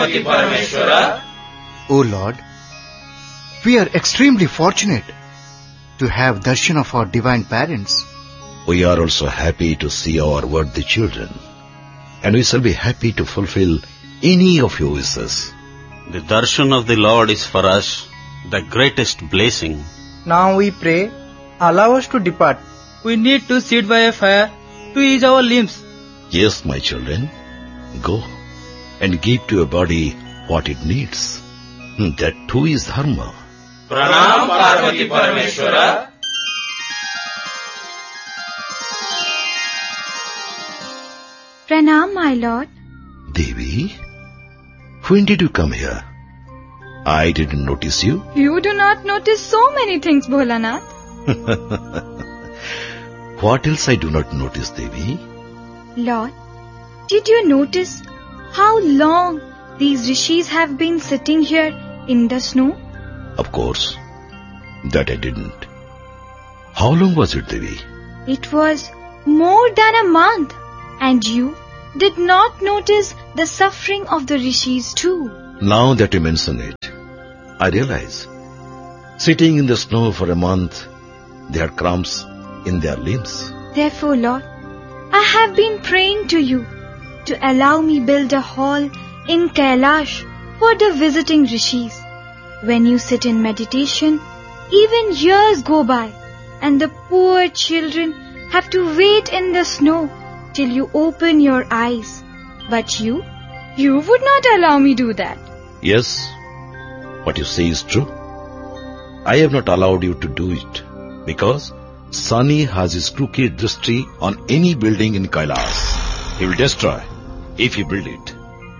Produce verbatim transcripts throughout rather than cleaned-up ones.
O Lord, we are extremely fortunate to have darshan of our divine parents. We are also happy to see our worthy children, and we shall be happy to fulfill any of your wishes. The darshan of the Lord is for us the greatest blessing. Now we pray, allow us to depart. We need to sit by a fire to ease our limbs. Yes, my children, go and give to your body what it needs. That too is dharma. Pranam Parvati Parameshwara. Pranam, my lord. Devi, when did you come here? I didn't notice you. You do not notice so many things, Bholanath. What else I do not notice, Devi? Lord, did you notice how long these rishis have been sitting here in the snow? Of course, that I didn't. How long was it, Devi? It was more than a month, and you did not notice the suffering of the rishis too. Now that you mention it, I realize, sitting in the snow for a month, there are cramps in their limbs. Therefore, Lord, I have been praying to you to allow me build a hall in Kailash for the visiting rishis. When you sit in meditation, even years go by, and the poor children have to wait in the snow till you open your eyes. But you, you would not allow me do that. Yes, what you say is true. I have not allowed you to do it, because Sunny has his crooked drishti on any building in Kailash. He will destroy if you build it.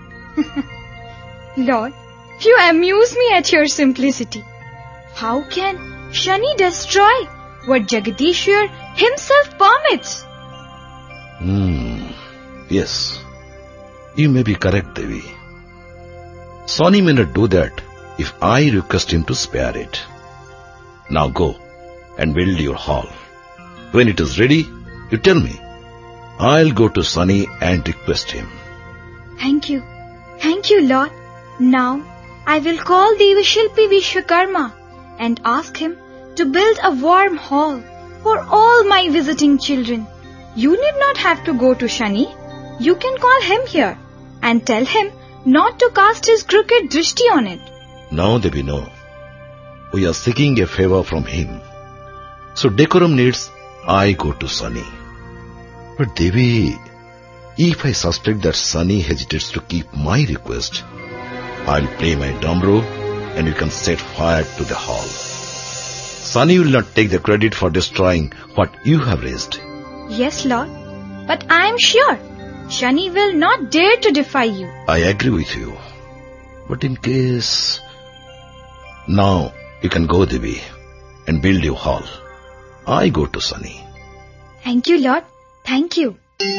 Lord, you amuse me at your simplicity. How can Shani destroy what Jagadishwar himself permits? Hmm, yes, you may be correct, Devi. Sunny may not do that if I request him to spare it. Now go and build your hall. When it is ready, you tell me. I'll go to Sunny and request him. Thank you. Thank you, Lord. Now, I will call Devashilpi Vishwakarma and ask him to build a warm hall for all my visiting children. You need not have to go to Shani. You can call him here and tell him not to cast his crooked drishti on it. Now they we know. We are seeking a favor from him. So decorum needs I go to Sunny. But Devi, if I suspect that Sunny hesitates to keep my request, I'll play my damro and you can set fire to the hall. Sunny will not take the credit for destroying what you have raised. Yes, Lord. But I am sure Shani will not dare to defy you. I agree with you. But in case... Now you can go, Devi, and build your hall. I go to Sunny. Thank you, Lord. Thank you.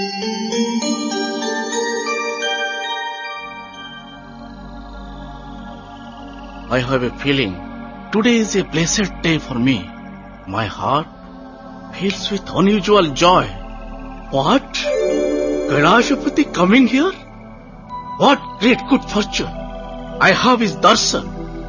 I have a feeling today is a blessed day for me. My heart fills with unusual joy. What? Kailashapati coming here? What great good fortune I have his darshan.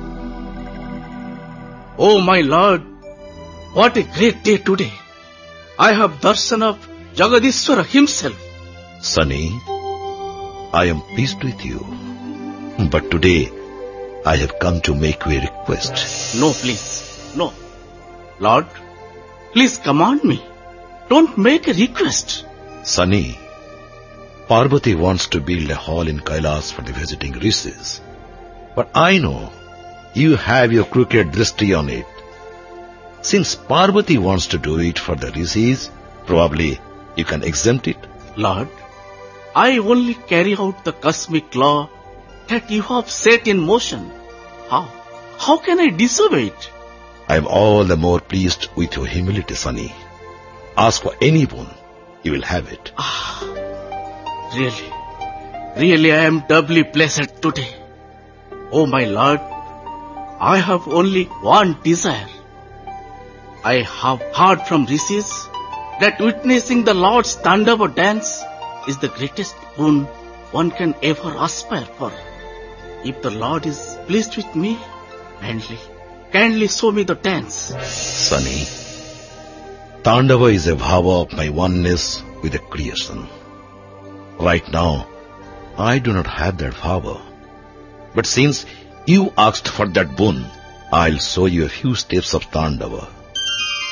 Oh my Lord, what a great day today. I have darshan of Jagadishwara himself. Sunny, I am pleased with you. But today, I have come to make you a request. No, please, no. Lord, please command me. Don't make a request. Sunny, Parvati wants to build a hall in Kailash for the visiting rishis. But I know you have your crooked drishti on it. Since Parvati wants to do it for the rishis, probably you can exempt it. Lord, I only carry out the cosmic law that you have set in motion. How? How can I disobey it? I am all the more pleased with your humility, Sunny. Ask for any boon, you will have it. Ah, really, really I am doubly blessed today. Oh my Lord, I have only one desire. I have heard from rishis that witnessing the Lord's Tandava dance is the greatest boon one can ever aspire for. If the Lord is pleased with me, kindly, kindly show me the dance. Sunny, Tandava is a bhava of my oneness with the creation. Right now, I do not have that bhava. But since you asked for that boon, I'll show you a few steps of Tandava.